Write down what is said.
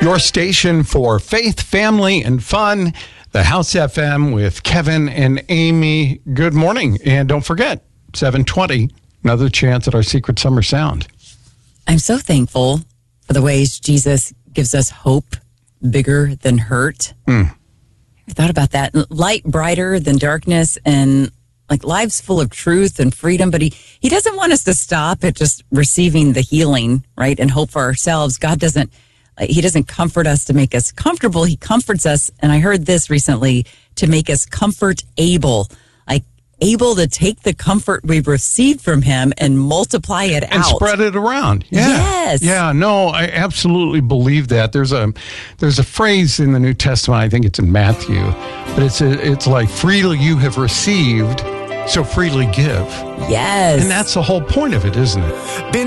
Your station for faith, family, and fun. The House FM with Kevin and Amy. Good morning. And don't forget, 7:20, another chance at our Secret Summer Sound. I'm so thankful for the ways Jesus gives us hope bigger than hurt. I thought about that. Light brighter than darkness, and like lives full of truth and freedom. But he doesn't want us to stop at just receiving the healing, right? And hope for ourselves. He doesn't comfort us to make us comfortable. He comforts us. And I heard this recently, to make us comfort able, like able to take the comfort we've received from him and multiply it and out. Spread it around. Yeah. Yes. Yeah, no, I absolutely believe that. There's a phrase in the New Testament, I think it's in Matthew, but it's like, freely you have received, so freely give. Yes. And that's the whole point of it, isn't it?